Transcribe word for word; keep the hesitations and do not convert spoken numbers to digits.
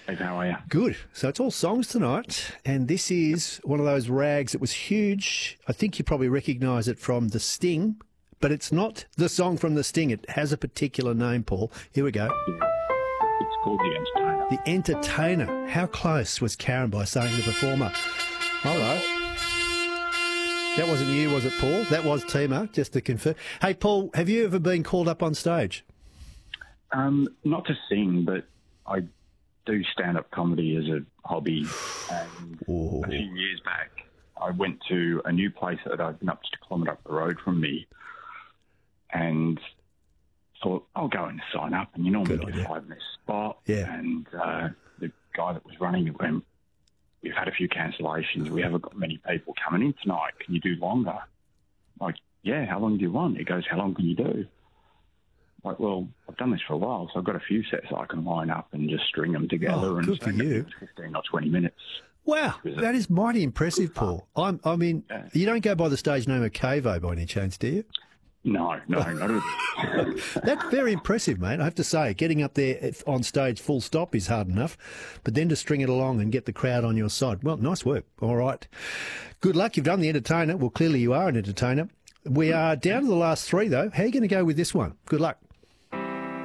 Steve, how are you? Good. So it's all songs tonight, and this is one of those rags that was huge. I think you probably recognise it from The Sting, but it's not the song from The Sting. It has a particular name, Paul. Here we go. Yeah. It's called The Entertainer. The Entertainer. How close was Karen by saying the performer? Hello. That wasn't you, was it, Paul? That was Tima, just to confirm. Hey, Paul, have you ever been called up on stage? Um, not to sing, but I do stand-up comedy as a hobby. And Ooh. a few years back, I went to a new place that opened up just a kilometre up the road from me, and thought, I'll go and sign up. And you normally Good get idea. a five-minute spot. Yeah. And uh, the guy that was running it went, we've had a few cancellations. We haven't got many people coming in tonight. Can you do longer? I'm like, yeah, how long do you want? He goes, how long can you do? I'm like, well, I've done this for a while, so I've got a few sets I can line up and just string them together. Oh, and good for say you. fifteen or twenty minutes. Wow, that is mighty impressive, Paul. I'm, I mean, Yeah. you don't go by the stage name of Cavo by any chance, do you? No, no, not at all. That's very impressive, mate. I have to say, getting up there on stage full stop is hard enough, but then to string it along and get the crowd on your side, well, nice work. All right. Good luck. You've done the entertainer. Well, clearly you are an entertainer. We are down to the last three, though. How are you going to go with this one? Good luck.